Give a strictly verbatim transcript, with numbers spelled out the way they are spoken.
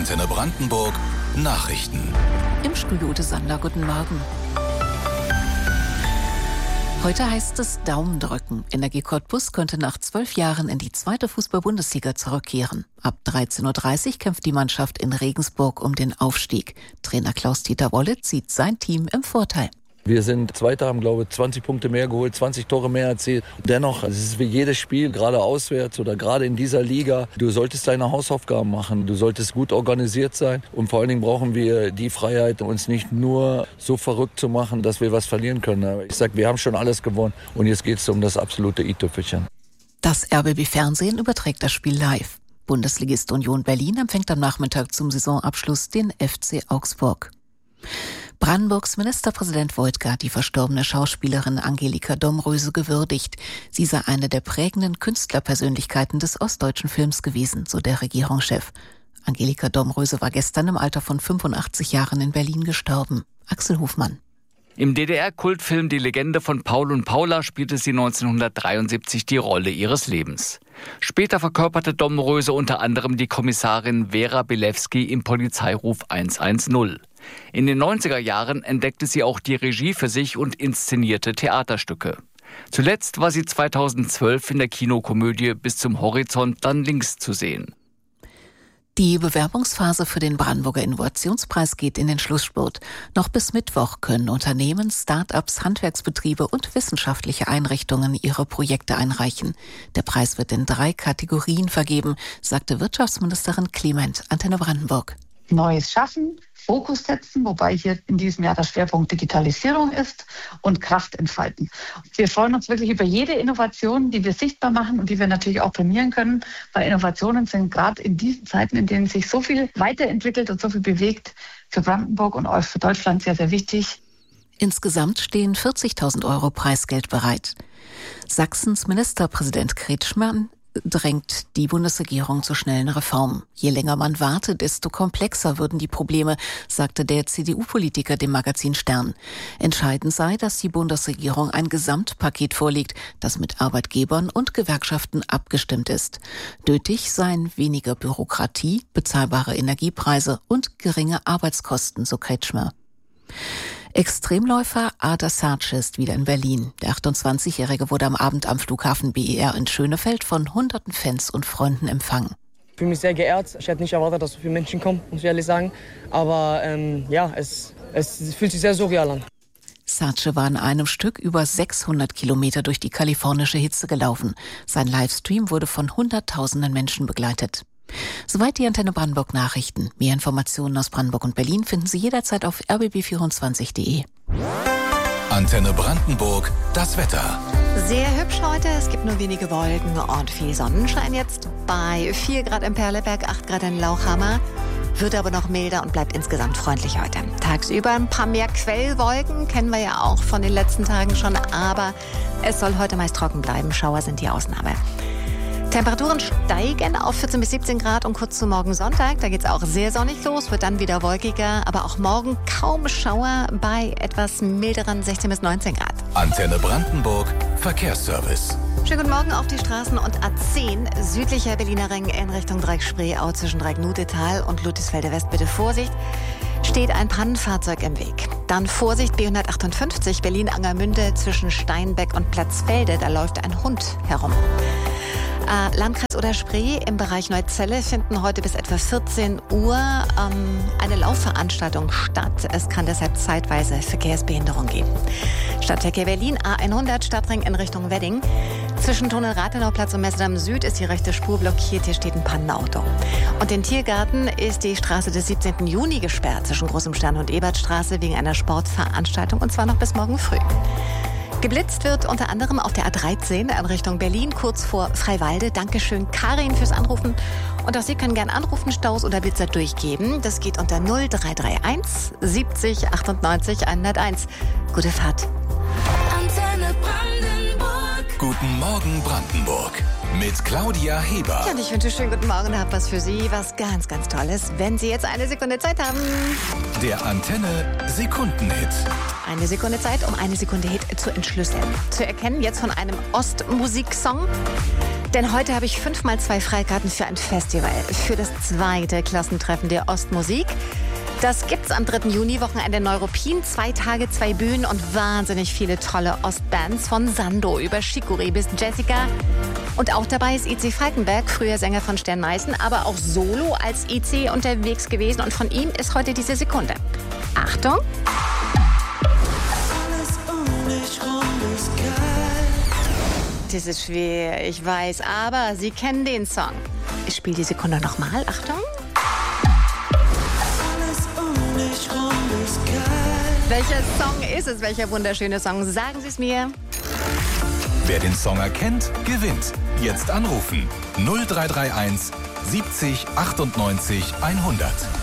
Antenne Brandenburg Nachrichten. Im Studio Ute Sander, guten Morgen. Heute heißt es Daumen drücken. Energie Cottbus könnte nach zwölf Jahren in die zweite Fußball-Bundesliga zurückkehren. Ab dreizehn Uhr dreißig kämpft die Mannschaft in Regensburg um den Aufstieg. Trainer Klaus-Dieter Wolle sieht sein Team im Vorteil. Wir sind Zweiter, haben glaube ich zwanzig Punkte mehr geholt, zwanzig Tore mehr erzielt. Dennoch, es ist wie jedes Spiel, gerade auswärts oder gerade in dieser Liga, du solltest deine Hausaufgaben machen, du solltest gut organisiert sein und vor allen Dingen brauchen wir die Freiheit, uns nicht nur so verrückt zu machen, dass wir was verlieren können. Ich sag, wir haben schon alles gewonnen und jetzt geht es um das absolute i-Tüpfelchen. Das R B B Fernsehen überträgt das Spiel live. Bundesligist Union Berlin empfängt am Nachmittag zum Saisonabschluss den F C Augsburg. Brandenburgs Ministerpräsident Woidke hat die verstorbene Schauspielerin Angelika Domröse gewürdigt. Sie sei eine der prägenden Künstlerpersönlichkeiten des ostdeutschen Films gewesen, so der Regierungschef. Angelika Domröse war gestern im Alter von fünfundachtzig Jahren in Berlin gestorben. Axel Hofmann. Im D D R-Kultfilm Die Legende von Paul und Paula spielte sie neunzehnhundertdreiundsiebzig die Rolle ihres Lebens. Später verkörperte Domröse unter anderem die Kommissarin Vera Bilewski im Polizeiruf hundertzehn. In den neunziger Jahren entdeckte sie auch die Regie für sich und inszenierte Theaterstücke. Zuletzt war sie zweitausendzwölf in der Kinokomödie Bis zum Horizont dann links zu sehen. Die Bewerbungsphase für den Brandenburger Innovationspreis geht in den Schlussspurt. Noch bis Mittwoch können Unternehmen, Start-ups, Handwerksbetriebe und wissenschaftliche Einrichtungen ihre Projekte einreichen. Der Preis wird in drei Kategorien vergeben, sagte Wirtschaftsministerin Clement, Antenne Brandenburg. Neues schaffen, Fokus setzen, wobei hier in diesem Jahr der Schwerpunkt Digitalisierung ist, und Kraft entfalten. Wir freuen uns wirklich über jede Innovation, die wir sichtbar machen und die wir natürlich auch prämieren können, weil Innovationen sind gerade in diesen Zeiten, in denen sich so viel weiterentwickelt und so viel bewegt, für Brandenburg und auch für Deutschland sehr, sehr wichtig. Insgesamt stehen vierzigtausend Euro Preisgeld bereit. Sachsens Ministerpräsident Kretschmann drängt die Bundesregierung zu schnellen Reformen. Je länger man wartet, desto komplexer würden die Probleme, sagte der C D U-Politiker dem Magazin Stern. Entscheidend sei, dass die Bundesregierung ein Gesamtpaket vorlegt, das mit Arbeitgebern und Gewerkschaften abgestimmt ist. Nötig seien weniger Bürokratie, bezahlbare Energiepreise und geringe Arbeitskosten, so Kretschmer. Extremläufer Ada Sarce ist wieder in Berlin. Der achtundzwanzigjährige wurde am Abend am Flughafen B E R in Schönefeld von hunderten Fans und Freunden empfangen. Ich fühle mich sehr geehrt. Ich hätte nicht erwartet, dass so viele Menschen kommen, muss ich ehrlich sagen. Aber ähm, ja, es, es fühlt sich sehr surreal an. Sarce war in einem Stück über sechshundert Kilometer durch die kalifornische Hitze gelaufen. Sein Livestream wurde von hunderttausenden Menschen begleitet. Soweit die Antenne Brandenburg Nachrichten. Mehr Informationen aus Brandenburg und Berlin finden Sie jederzeit auf r b b vierundzwanzig punkt d e. Antenne Brandenburg, das Wetter. Sehr hübsch heute, es gibt nur wenige Wolken und viel Sonnenschein jetzt bei vier Grad im Perleberg, acht Grad in Lauchhammer. Wird aber noch milder und bleibt insgesamt freundlich heute. Tagsüber ein paar mehr Quellwolken, kennen wir ja auch von den letzten Tagen schon, aber es soll heute meist trocken bleiben. Schauer sind die Ausnahme. Temperaturen steigen auf vierzehn bis siebzehn Grad und kurz zu morgen Sonntag. Da geht es auch sehr sonnig los, wird dann wieder wolkiger. Aber auch morgen kaum Schauer bei etwas milderen sechzehn bis neunzehn Grad. Antenne Brandenburg Verkehrsservice. Schönen guten Morgen auf die Straßen und A zehn, südlicher Berliner Ring in Richtung Dreieck-Spreeau zwischen Dreieck-Nutetal und Ludwigsfelde West. Bitte Vorsicht, steht ein Pannenfahrzeug im Weg. Dann Vorsicht, B hundertachtundfünfzig, Berlin-Angermünde zwischen Steinbeck und Platzfelde. Da läuft ein Hund herum. Äh, Landkreis Oder-Spree im Bereich Neuzelle finden heute bis etwa vierzehn Uhr ähm, eine Laufveranstaltung statt. Es kann deshalb zeitweise Verkehrsbehinderung geben. Stadtverkehr Berlin, A hundert, Stadtring in Richtung Wedding. Zwischen Tunnel-Rathenauplatz und Messedam Süd ist die rechte Spur blockiert. Hier steht ein Pannenauto. Und den Tiergarten ist die Straße des siebzehnten Juni gesperrt zwischen Großem Stern und Ebertstraße wegen einer Sportveranstaltung, und zwar noch bis morgen früh. Geblitzt wird unter anderem auf der A dreizehn in Richtung Berlin, kurz vor Freiwalde. Dankeschön, Karin, fürs Anrufen. Und auch Sie können gerne anrufen, Staus oder Blitzer durchgeben. Das geht unter null drei drei eins siebzig achtundneunzig hunderteins. Gute Fahrt. Antenne Brandenburg. Guten Morgen Brandenburg. Mit Claudia Heber. Ja, und ich wünsche schönen guten Morgen und habe was für Sie, was ganz, ganz Tolles, wenn Sie jetzt eine Sekunde Zeit haben. Der Antenne Sekundenhit. Eine Sekunde Zeit, um eine Sekunde Hit zu entschlüsseln. Zu erkennen jetzt von einem Ostmusiksong. Denn heute habe ich fünf mal zwei Freikarten für ein Festival, für das zweite Klassentreffen der Ostmusik. Das gibt's am dritten Juni, Wochenende Neuruppin. Zwei Tage, zwei Bühnen und wahnsinnig viele tolle Ostbands. Von Sando über Chicorée bis Jessica. Und auch dabei ist I C Falkenberg, früher Sänger von Stern Meißen, aber auch solo als I C unterwegs gewesen. Und von ihm ist heute diese Sekunde. Achtung! Alles um mich rum ist kalt. Das ist schwer, ich weiß, aber Sie kennen den Song. Ich spiele die Sekunde nochmal. Achtung! Welcher Song ist es? Welcher wunderschöne Song? Sagen Sie es mir. Wer den Song erkennt, gewinnt. Jetzt anrufen. null drei drei eins siebzig achtundneunzig hundert.